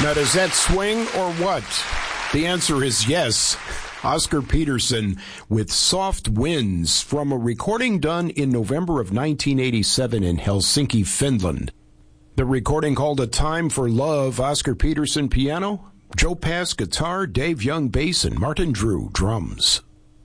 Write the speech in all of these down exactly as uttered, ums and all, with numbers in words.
Now, does that swing or what? The answer is yes. Oscar Peterson with Soft Winds from a recording done in November of nineteen eighty-seven in Helsinki, Finland. The recording called A Time for Love. Oscar Peterson piano, Joe Pass guitar, Dave Young bass, and Martin Drew drums.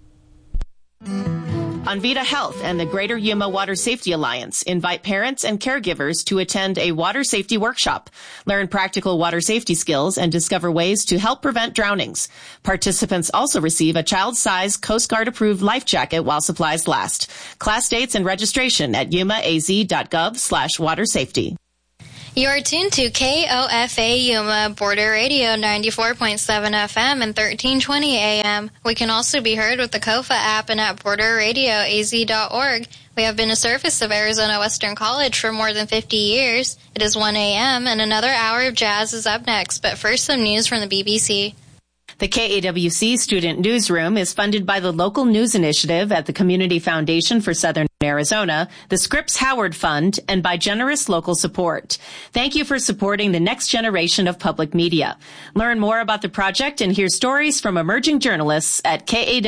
Envita Health and the Greater Yuma Water Safety Alliance invite parents and caregivers to attend a water safety workshop, learn practical water safety skills, and discover ways to help prevent drownings. Participants also receive a child-sized Coast Guard-approved life jacket while supplies last. Class dates and registration at yumaaz.gov slash water safety. You are tuned to K O F A Yuma Border Radio ninety-four point seven F M and thirteen twenty A M. We can also be heard with the Kofa app and at border radio a z dot org. We have been a service of Arizona Western College for more than fifty years. It is one A M and another hour of jazz is up next, but first some news from the B B C. The K A W C Student Newsroom is funded by the Local News Initiative at the Community Foundation for Southern Arizona, the Scripps Howard Fund, and by generous local support. Thank you for supporting the next generation of public media. Learn more about the project and hear stories from emerging journalists at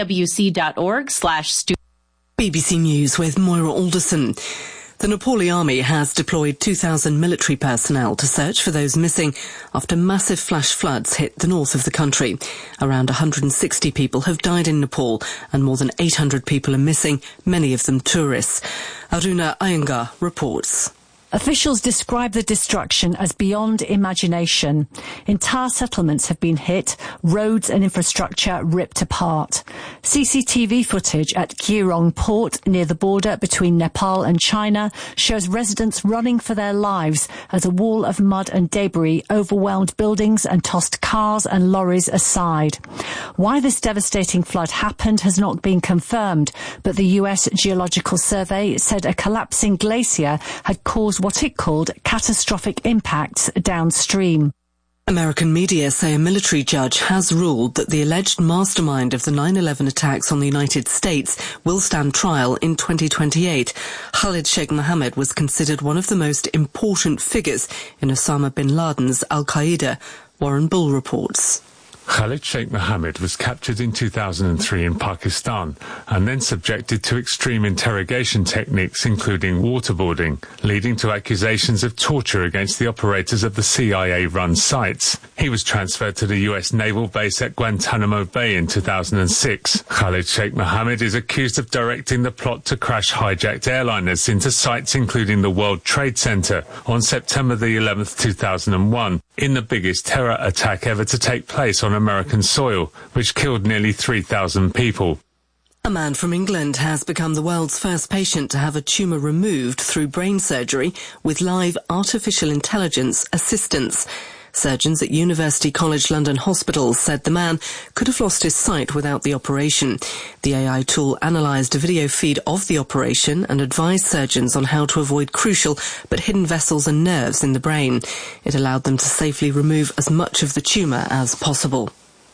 kawc.org slash student. B B C News with Moira Alderson. The Nepali army has deployed two thousand military personnel to search for those missing after massive flash floods hit the north of the country. Around one hundred sixty people have died in Nepal and more than eight hundred people are missing, many of them tourists. Aruna Iyengar reports. Officials describe the destruction as beyond imagination. Entire settlements have been hit, roads and infrastructure ripped apart. C C T V footage at Kirong port near the border between Nepal and China shows residents running for their lives as a wall of mud and debris overwhelmed buildings and tossed cars and lorries aside. Why this devastating flood happened has not been confirmed, but the U S Geological Survey said a collapsing glacier had caused what it called catastrophic impacts downstream. American media say a military judge has ruled that the alleged mastermind of the nine eleven attacks on the United States will stand trial in twenty twenty-eight. Khalid Sheikh Mohammed was considered one of the most important figures in Osama bin Laden's Al-Qaeda. Warren Bull reports. Khalid Sheikh Mohammed was captured in two thousand three in Pakistan and then subjected to extreme interrogation techniques including waterboarding, leading to accusations of torture against the operators of the C I A-run sites. He was transferred to the U S naval base at Guantanamo Bay in two thousand six. Khalid Sheikh Mohammed is accused of directing the plot to crash hijacked airliners into sites including the World Trade Center on September the eleventh, two thousand one, in the biggest terror attack ever to take place on American soil, which killed nearly three thousand people. A man from England has become the world's first patient to have a tumour removed through brain surgery with live artificial intelligence assistance. Surgeons at University College London Hospital said the man could have lost his sight without the operation. The A I tool analysed a video feed of the operation and advised surgeons on how to avoid crucial but hidden vessels and nerves in the brain. It allowed them to safely remove as much of the tumour as possible.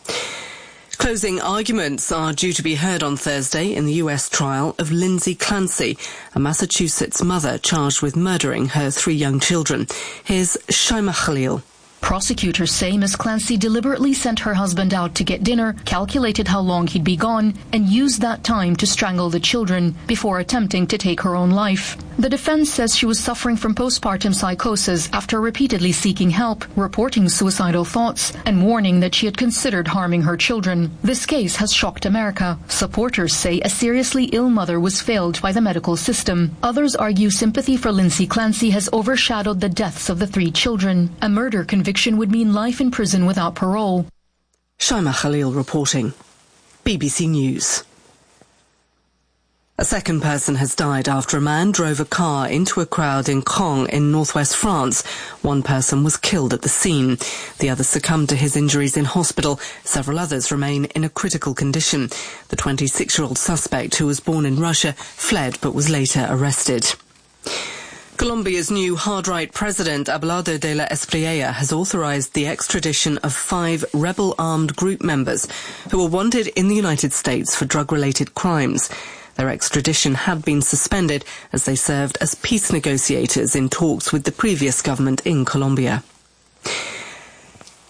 Closing arguments are due to be heard on Thursday in the U S trial of Lindsay Clancy, a Massachusetts mother charged with murdering her three young children. Here's Shaima Khalil. Prosecutors say Miss Clancy deliberately sent her husband out to get dinner, calculated how long he'd be gone, and used that time to strangle the children before attempting to take her own life. The defense says she was suffering from postpartum psychosis after repeatedly seeking help, reporting suicidal thoughts, and warning that she had considered harming her children. This case has shocked America. Supporters say a seriously ill mother was failed by the medical system. Others argue sympathy for Lindsay Clancy has overshadowed the deaths of the three children. A murder conviction would mean life in prison without parole. Shaima Khalil reporting. B B C News. A second person has died after a man drove a car into a crowd in Caen in northwest France. One person was killed at the scene. The other succumbed to his injuries in hospital. Several others remain in a critical condition. The twenty-six-year-old suspect, who was born in Russia, fled but was later arrested. Colombia's new hard-right president, Abelardo de la Espriella, has authorized the extradition of five rebel armed group members who were wanted in the United States for drug-related crimes. Their extradition had been suspended as they served as peace negotiators in talks with the previous government in Colombia.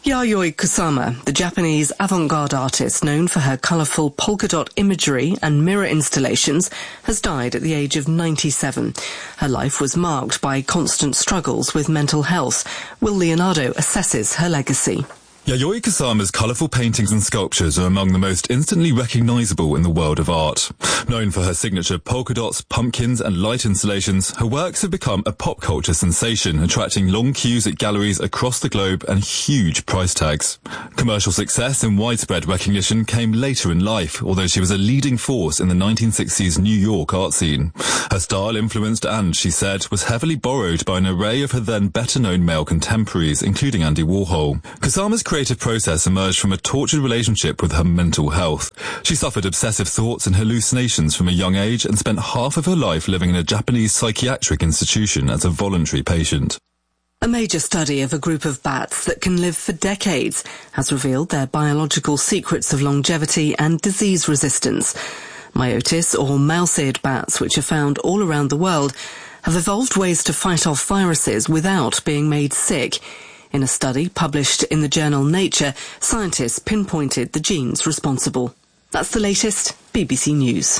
Yayoi Kusama, the Japanese avant-garde artist known for her colourful polka dot imagery and mirror installations, has died at the age of ninety-seven. Her life was marked by constant struggles with mental health. Will Leonardo assesses her legacy. Yayoi Kusama's colourful paintings and sculptures are among the most instantly recognisable in the world of art. Known for her signature polka dots, pumpkins and light installations, her works have become a pop culture sensation, attracting long queues at galleries across the globe and huge price tags. Commercial success and widespread recognition came later in life, although she was a leading force in the nineteen sixties New York art scene. Her style influenced and, she said, was heavily borrowed by an array of her then better-known male contemporaries, including Andy Warhol. Kusama's creative process emerged from a tortured relationship with her mental health. She suffered obsessive thoughts and hallucinations from a young age and spent half of her life living in a Japanese psychiatric institution as a voluntary patient. A major study of a group of bats that can live for decades has revealed their biological secrets of longevity and disease resistance. Myotis, or mouse-eared bats, which are found all around the world, have evolved ways to fight off viruses without being made sick. In a study published in the journal Nature, scientists pinpointed the genes responsible. That's the latest B B C News.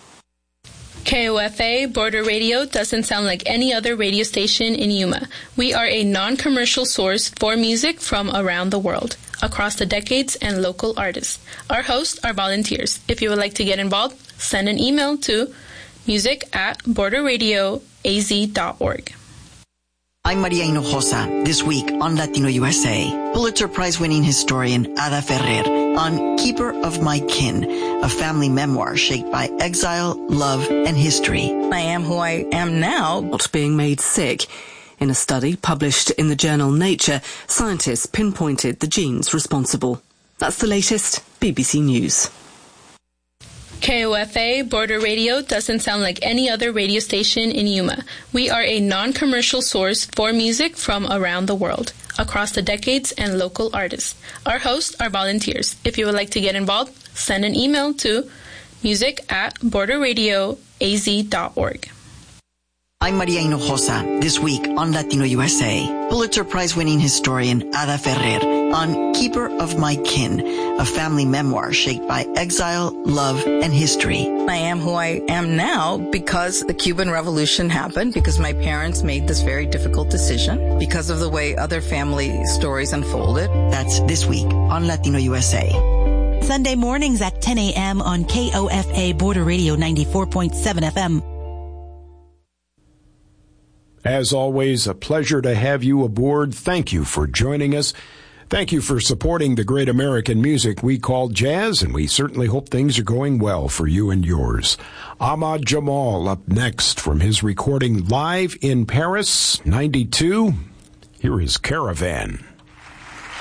K O F A Border Radio doesn't sound like any other radio station in Yuma. We are a non-commercial source for music from around the world, across the decades and local artists. Our hosts are volunteers. If you would like to get involved, send an email to music at border radio a z dot org. I'm Maria Hinojosa. This week on Latino U S A, Pulitzer Prize-winning historian Ada Ferrer on Keeper of My Kin, a family memoir shaped by exile, love, and history. I am who I am now, not being made sick. In a study published in the journal Nature, scientists pinpointed the genes responsible. That's the latest B B C News. K O F A Border Radio doesn't sound like any other radio station in Yuma. We are a non-commercial source for music from around the world, across the decades and local artists. Our hosts are volunteers. If you would like to get involved, send an email to music at border radio a z dot org. I'm Maria Hinojosa. This week on Latino U S A, Pulitzer Prize-winning historian Ada Ferrer on Keeper of My Kin, a family memoir shaped by exile, love, and history. I am who I am now because the Cuban Revolution happened, because my parents made this very difficult decision, because of the way other family stories unfolded. That's this week on Latino U S A. Sunday mornings at ten a.m. on K O F A Border Radio ninety-four point seven F M. As always, a pleasure to have you aboard. Thank you for joining us. Thank you for supporting the great American music we call jazz, and we certainly hope things are going well for you and yours. Ahmad Jamal up next from his recording live in Paris, ninety-two. Here is Caravan.